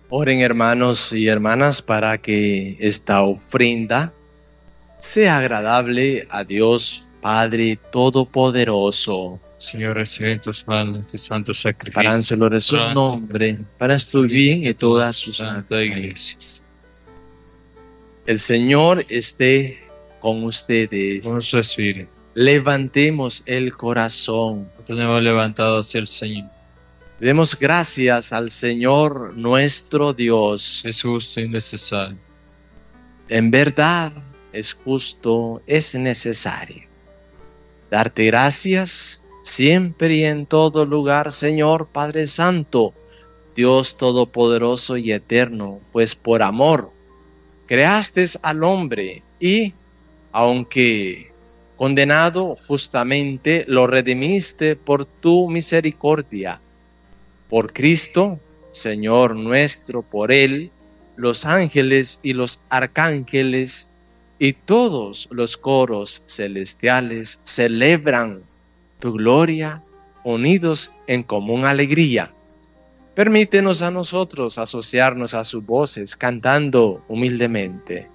Oren, hermanos y hermanas, para que esta ofrenda sea agradable a Dios Padre Todopoderoso. Señor, recibe en tus manos este santo sacrificio. Preparánselo de su nombre, para su bien y toda su santa iglesia. El Señor esté con ustedes. Con su espíritu. Levantemos el corazón. Lo tenemos levantado hacia el Señor. Demos gracias al Señor nuestro Dios. Es justo y necesario. En verdad es justo, es necesario. Darte gracias siempre y en todo lugar, Señor Padre Santo, Dios Todopoderoso y Eterno, pues por amor creaste al hombre y, aunque condenado justamente, lo redimiste por tu misericordia. Por Cristo, Señor nuestro, por Él, los ángeles y los arcángeles y todos los coros celestiales celebran tu gloria, unidos en común alegría. Permítenos a nosotros asociarnos a sus voces, cantando humildemente.